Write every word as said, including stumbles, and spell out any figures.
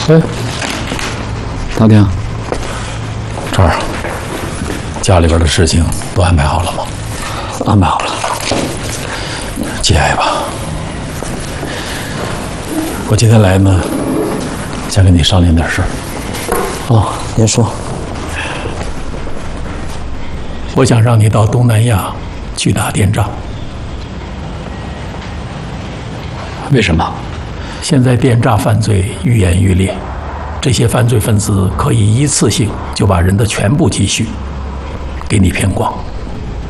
哎，大天， 这儿，家里边的事情都安排好了吗？ 安排好了。 节哀吧。我今天来呢，想跟你商量点事儿。 哦，您说。 我想让你到东南亚去打电诈。 为什么？ 现在电诈犯罪愈演愈烈，这些犯罪分子可以一次性就把人的全部积蓄给你骗光。